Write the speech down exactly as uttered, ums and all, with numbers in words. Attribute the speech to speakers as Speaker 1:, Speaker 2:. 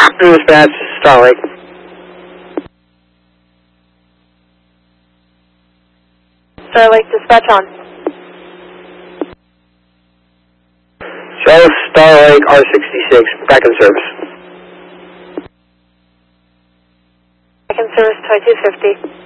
Speaker 1: Dispatch, Starlake.
Speaker 2: Starlake, dispatch on.
Speaker 1: Shell Starlake R sixty-six, back in service.
Speaker 2: Back in service, twenty-two fifty.